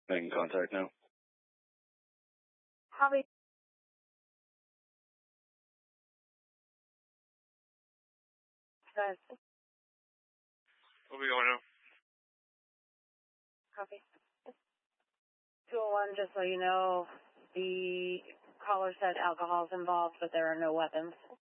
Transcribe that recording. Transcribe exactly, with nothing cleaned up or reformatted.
Making contact now. Copy. Guys. What are we going now? Copy. two oh one, just so you know, the caller said alcohol's involved, but there are no weapons.